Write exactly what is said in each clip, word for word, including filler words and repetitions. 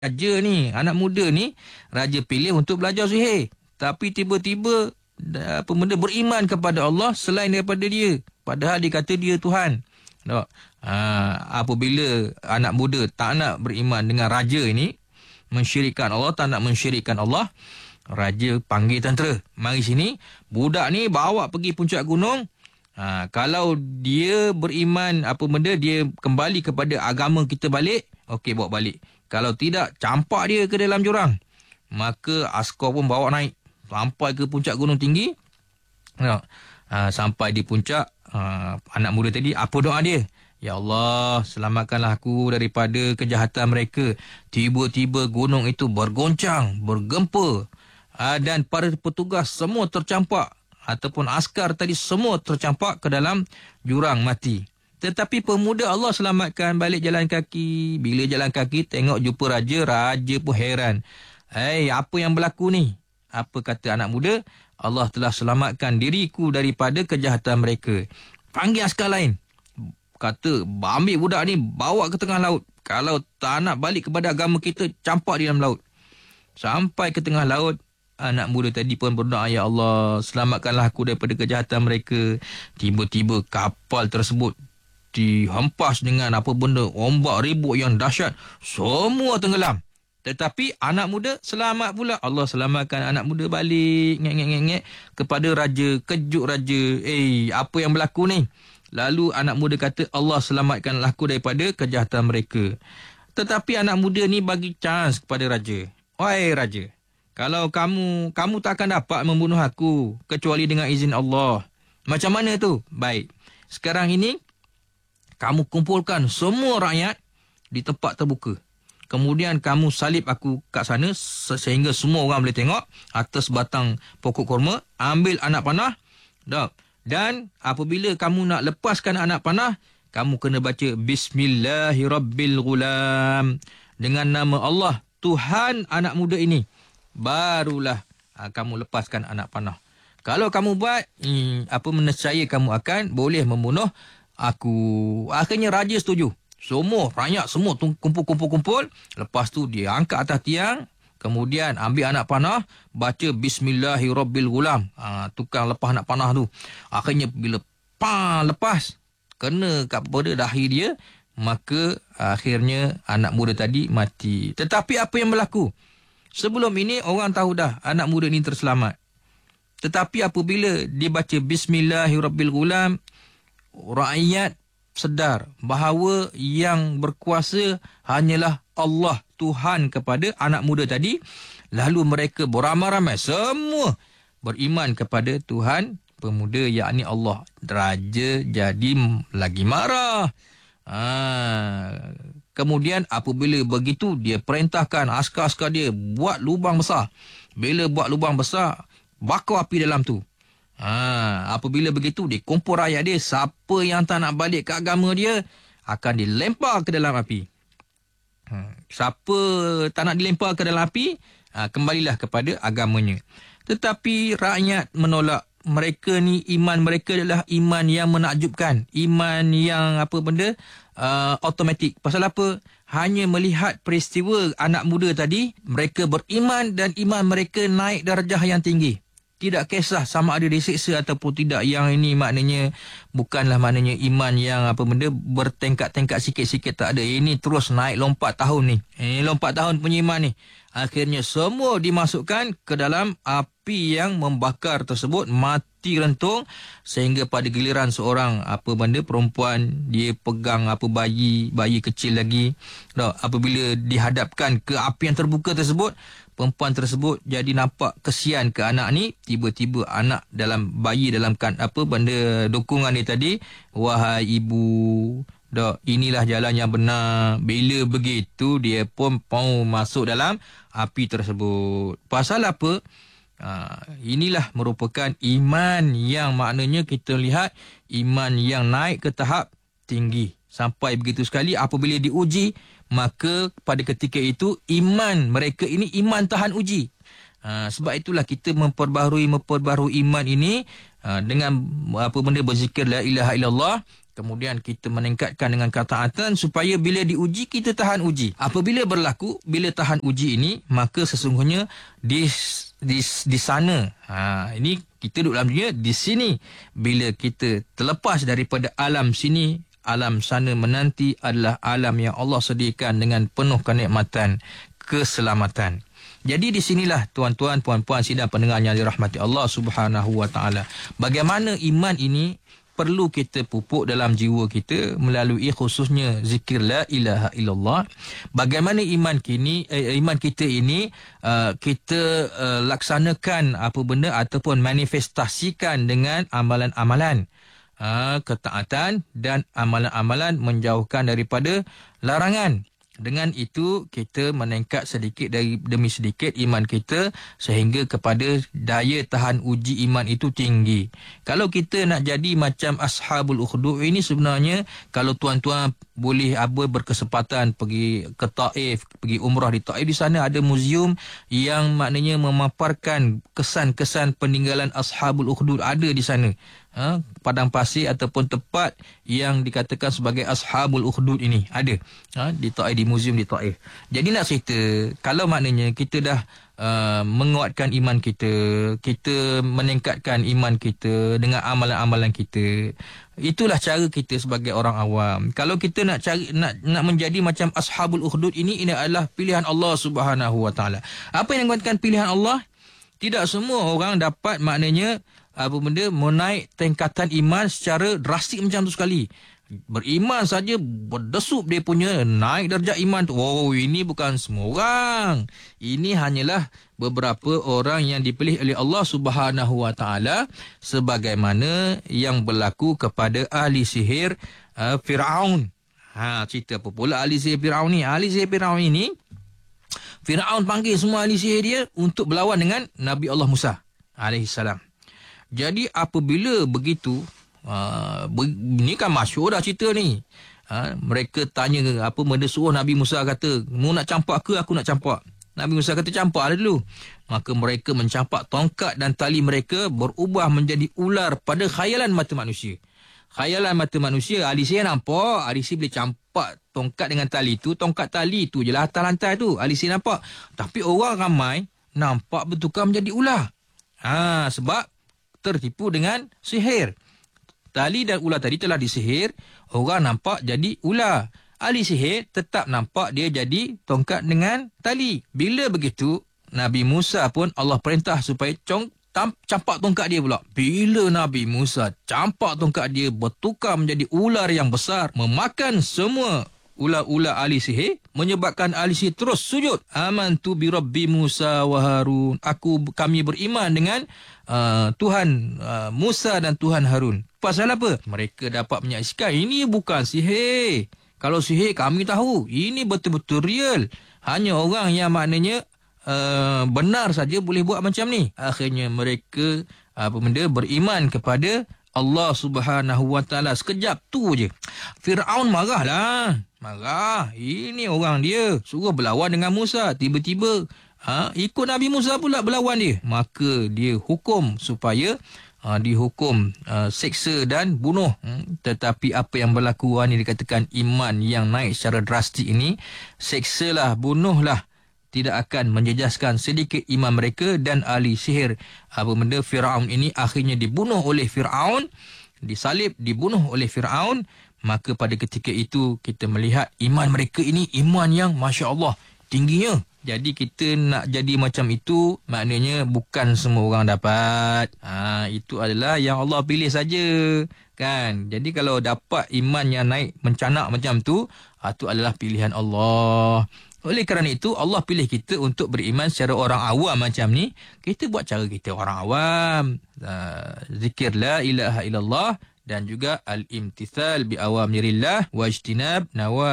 raja ni, anak muda ni, raja pilih untuk belajar sihir. Tapi tiba-tiba apa benda beriman kepada Allah selain daripada dia. Padahal dia kata dia Tuhan. Tak? Ha, apabila anak muda tak nak beriman dengan raja ini, mensyirikkan Allah, tak nak mensyirikkan Allah, raja panggil tentera. Mari sini, budak ni bawa pergi puncak gunung. Ha, kalau dia beriman apa benda, dia kembali kepada agama kita balik, okey, bawa balik. Kalau tidak, campak dia ke dalam jurang. Maka askar pun bawa naik sampai ke puncak gunung tinggi. Ha, sampai di puncak, ha, anak muda tadi, apa doa dia? Ya Allah, selamatkanlah aku daripada kejahatan mereka. Tiba-tiba gunung itu bergoncang, bergempa. Ha, dan para petugas semua tercampak. Ataupun askar tadi semua tercampak ke dalam jurang mati. Tetapi pemuda Allah selamatkan balik jalan kaki. Bila jalan kaki tengok jumpa raja, raja pun heran. Hei, apa yang berlaku ni? Apa kata anak muda? Allah telah selamatkan diriku daripada kejahatan mereka. Panggil askar lain. Kata, ambil budak ni, bawa ke tengah laut. Kalau tak nak balik kepada agama kita, campak di dalam laut. Sampai ke tengah laut, anak muda tadi pun berdoa, Ya Allah, selamatkanlah aku daripada kejahatan mereka. Tiba-tiba kapal tersebut dihempas dengan apa benda, ombak ribut yang dahsyat. Semua tenggelam. Tetapi anak muda selamat pula. Allah selamatkan anak muda balik. Ngek-ngek-ngek kepada raja. Kejut raja. Eh, apa yang berlaku ni? Lalu anak muda kata, Allah selamatkanlah aku daripada kejahatan mereka. Tetapi anak muda ni bagi chance kepada raja. Wahai raja, kalau kamu, kamu tak akan dapat membunuh aku kecuali dengan izin Allah. Macam mana tu? Baik. Sekarang ini, kamu kumpulkan semua rakyat di tempat terbuka. Kemudian kamu salib aku kat sana sehingga semua orang boleh tengok atas batang pokok kurma. Ambil anak panah. Tak? Dan apabila kamu nak lepaskan anak panah, kamu kena baca Bismillahirrabbilghulam. Dengan nama Allah, Tuhan anak muda ini. Barulah ha, kamu lepaskan anak panah. Kalau kamu buat, hmm, apa menescaya kamu akan boleh membunuh aku. Akhirnya raja setuju. Semua rakyat semua kumpul-kumpul-kumpul. Lepas tu dia angkat atas tiang. Kemudian ambil anak panah. Baca Bismillahirrabbilghulam. Ha, tukang lepas anak panah tu. Akhirnya bila pang lepas. Kena kepada dahi dia. Maka akhirnya anak muda tadi mati. Tetapi apa yang berlaku? Sebelum ini orang tahu dah anak muda ni terselamat. Tetapi apabila dia baca Bismillahirrabbilghulam, rakyat sedar bahawa yang berkuasa hanyalah Allah, Tuhan kepada anak muda tadi. Lalu mereka beramai-ramai semua beriman kepada Tuhan pemuda, yakni Allah. Raja jadi lagi marah. Ha, kemudian apabila begitu, dia perintahkan askar-askar dia buat lubang besar. Bila buat lubang besar, bakar api dalam tu. Ha, apabila begitu, dia kumpul rakyat dia. Siapa yang tak nak balik ke agama dia akan dilempar ke dalam api. Ha, siapa tak nak dilempar ke dalam api, ha, kembalilah kepada agamanya. Tetapi rakyat menolak. Mereka ni, iman mereka adalah iman yang menakjubkan. Iman yang apa benda, uh, automatik. Pasal apa? Hanya melihat peristiwa anak muda tadi, mereka beriman dan iman mereka naik darjah yang tinggi. Tidak kisah sama ada disiksa ataupun tidak. Yang ini maknanya bukanlah maknanya iman yang apa benda bertingkat-tingkat sikit-sikit, tak ada. Ini terus naik lompat tahun ni. Ini lompat tahun punya iman ni. Akhirnya semua dimasukkan ke dalam api yang membakar tersebut, mati rentung, sehingga pada giliran seorang apa benda perempuan, dia pegang apa bayi, bayi kecil lagi. Tak, apabila dihadapkan ke api yang terbuka tersebut, perempuan tersebut jadi nampak kesian ke anak ni. Tiba-tiba anak dalam bayi dalam kan apa benda dukungan ni tadi, wahai ibu, dak, inilah jalan yang benar. Bila begitu, dia pun mau masuk dalam api tersebut. Pasal apa? Ha, inilah merupakan iman yang maknanya kita lihat iman yang naik ke tahap tinggi. Sampai begitu sekali apabila diuji, maka pada ketika itu iman mereka ini iman tahan uji. Ha, sebab itulah kita memperbaharui memperbaharui iman ini ha, dengan apa benda berzikir la ilaha illallah. Kemudian kita meningkatkan dengan ketaatan supaya bila diuji, kita tahan uji. Apabila berlaku, bila tahan uji ini, maka sesungguhnya di di, di sana, ha, ini kita duduk dalam dunia, di sini, bila kita terlepas daripada alam sini, alam sana menanti adalah alam yang Allah sediakan dengan penuh kenikmatan, keselamatan. Jadi di sinilah tuan-tuan, puan-puan, sidang pendengar yang dirahmati Allah Subhanahu Wa Taala. Bagaimana iman ini perlu kita pupuk dalam jiwa kita melalui khususnya zikir la ilaha illallah. Bagaimana iman kini eh, iman kita ini uh, kita uh, laksanakan apa benda ataupun manifestasikan dengan amalan-amalan, uh, ketaatan dan amalan-amalan menjauhkan daripada larangan. Dengan itu, kita meningkat sedikit dari demi sedikit iman kita sehingga kepada daya tahan uji iman itu tinggi. Kalau kita nak jadi macam Ashabul Ukhdud ini, sebenarnya kalau tuan-tuan boleh apa berkesempatan pergi ke Taif, pergi umrah di Taif, di sana ada muzium yang maknanya memaparkan kesan-kesan peninggalan Ashabul Ukhdud, ada di sana. Ha, padang pasir ataupun tempat yang dikatakan sebagai Ashabul Ukhdud ini ada, ha, di Taif, di muzium di Taif. Jadi nak cerita, kalau maknanya kita dah uh, menguatkan iman kita, kita meningkatkan iman kita dengan amalan-amalan kita, itulah cara kita sebagai orang awam. Kalau kita nak cari nak nak menjadi macam Ashabul Ukhdud ini, ini adalah pilihan Allah Subhanahu Wa Taala. Apa yang dikatakan pilihan Allah? Tidak semua orang dapat maknanya apa benda menaik tingkatan iman secara drastik macam tu sekali. Beriman saja berdesup dia punya naik darjah iman tu. Oh, ini bukan semua orang. Ini hanyalah beberapa orang yang dipilih oleh Allah Subhanahu Wa Taala, sebagaimana yang berlaku kepada ahli sihir uh, Firaun. Ha, cerita apa pula ahli sihir Firaun ni? Ahli sihir Firaun ini, Firaun panggil semua ahli sihir dia untuk berlawan dengan Nabi Allah Musa alaihi salam. Jadi apabila begitu, uh, be- ni kan masyhur dah cerita ni. Uh, mereka tanya apa benda, suruh Nabi Musa kata, mu nak campak ke aku nak campak? Nabi Musa kata campak dulu. Maka mereka mencampak tongkat dan tali mereka berubah menjadi ular pada khayalan mata manusia. Khayalan mata manusia, ahli sihir nampak, ahli sihir boleh campak tongkat dengan tali tu, tongkat tali tu je lah atas lantai tu, ahli sihir nampak. Tapi orang ramai nampak bertukar menjadi ular. Ha, sebab tertipu dengan sihir. Tali dan ular tadi telah disihir, orang nampak jadi ular. Ahli sihir tetap nampak dia jadi tongkat dengan tali. Bila begitu, Nabi Musa pun Allah perintah supaya cong, tam, campak tongkat dia pula. Bila Nabi Musa campak tongkat dia, bertukar menjadi ular yang besar, memakan semua ular-ular ahli sihir, menyebabkan ahli sihir terus sujud. Amantu bi Rabbi Musa wa Harun. Aku kami beriman dengan uh, Tuhan uh, Musa dan Tuhan Harun. Pasal apa? Mereka dapat menyaksikan ini bukan sihir. Kalau sihir kami tahu, ini betul-betul real. Hanya orang yang maknanya uh, benar saja boleh buat macam ni. Akhirnya mereka apa benda beriman kepada Allah Subhanahu Wa Taala. Sekejap tu je Firaun marahlah. Marah. Ini orang dia suruh berlawan dengan Musa. Tiba-tiba ha, ikut Nabi Musa pula berlawan dia. Maka dia hukum supaya ha, dihukum ha, seksa dan bunuh. Hmm, tetapi apa yang berlaku ini dikatakan iman yang naik secara drastik ini, seksalah, bunuhlah, tidak akan menjejaskan sedikit iman mereka. Dan ahli sihir apa benda Firaun ini akhirnya dibunuh oleh Firaun, disalib, dibunuh oleh Firaun. Maka pada ketika itu kita melihat iman mereka ini iman yang Masya Allah tingginya. Jadi kita nak jadi macam itu, maknanya bukan semua orang dapat. Ha, itu adalah yang Allah pilih saja, kan. Jadi kalau dapat iman yang naik mencanak macam tu, ha, itu adalah pilihan Allah. Oleh kerana itu Allah pilih kita untuk beriman secara orang awam macam ni. Kita buat cara kita orang awam. Uh, zikir la ilaha illallah dan juga al-imtithal bi awamirillah wa ijtinab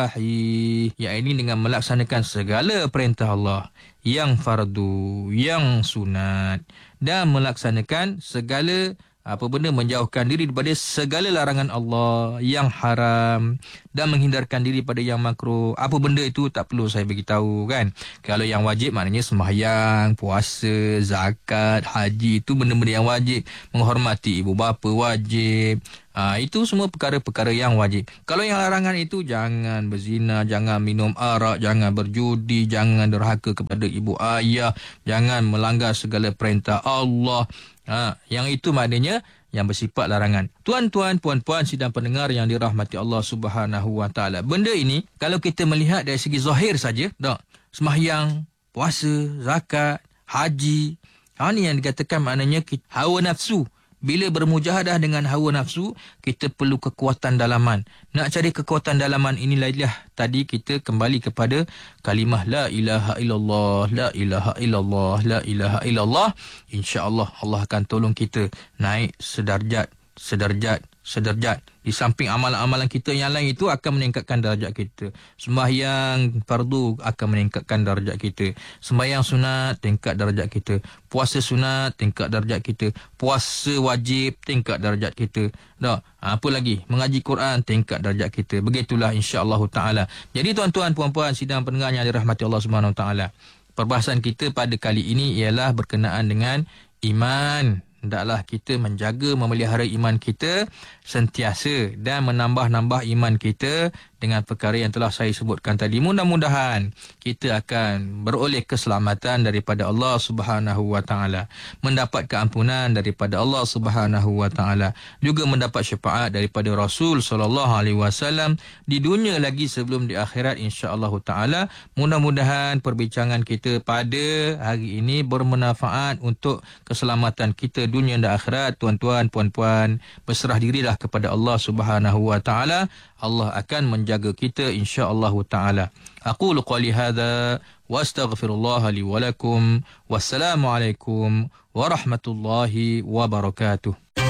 nawahi. Yang ini dengan melaksanakan segala perintah Allah yang fardu, yang sunat, dan melaksanakan segala apa benda menjauhkan diri daripada segala larangan Allah yang haram dan menghindarkan diri pada yang makruh. Apa benda itu tak perlu saya beritahu, kan. Kalau yang wajib maknanya sembahyang, puasa, zakat, haji, itu benda-benda yang wajib. Menghormati ibu bapa wajib. Ha, itu semua perkara-perkara yang wajib. Kalau yang larangan itu, jangan berzina, jangan minum arak, jangan berjudi, jangan derhaka kepada ibu ayah, jangan melanggar segala perintah Allah. Ha, yang itu maknanya yang bersifat larangan. Tuan-tuan, puan-puan, sidang pendengar yang dirahmati Allah Subhanahu Wa Taala. Benda ini kalau kita melihat dari segi zahir saja, tak, sembahyang, puasa, zakat, haji, ha, ni yang dikatakan maknanya hawa nafsu. Bila bermujahadah dengan hawa nafsu, kita perlu kekuatan dalaman. Nak cari kekuatan dalaman inilah lah tadi kita kembali kepada kalimah la ilaha illallah, la ilaha illallah, la ilaha illallah. InsyaAllah Allah akan tolong kita naik sedarjat, sedarjat, sederajat. Di samping amalan-amalan kita yang lain itu akan meningkatkan darjat kita. Sembahyang fardu akan meningkatkan darjat kita. Sembahyang sunat tingkat darjat kita. Puasa sunat tingkat darjat kita. Puasa wajib tingkat darjat kita. Tak? Apa lagi? Mengaji Quran tingkat darjat kita. Begitulah insya-Allah taala. Jadi tuan-tuan puan-puan sidang pendengar yang dirahmati Allah Subhanahu taala. Perbahasan kita pada kali ini ialah berkenaan dengan iman. Hendaklah kita menjaga, memelihara iman kita sentiasa dan menambah-nambah iman kita dengan perkara yang telah saya sebutkan tadi. Mudah-mudahan kita akan beroleh keselamatan daripada Allah Subhanahu Wa Taala, mendapat keampunan daripada Allah Subhanahu Wa Taala, juga mendapat syafaat daripada Rasul sallallahu alaihi wasallam di dunia lagi sebelum di akhirat insya-Allah taala. Mudah-mudahan perbincangan kita pada hari ini bermanfaat untuk keselamatan kita dunia dan akhirat. Tuan-tuan, puan-puan, berserah dirilah kepada Allah Subhanahu Wa Taala. Allah akan menjaga kita insya-Allah taala. Aqulu qali hadza wa astaghfirullah li wa lakum. Wassalamualaikum warahmatullahi wabarakatuh.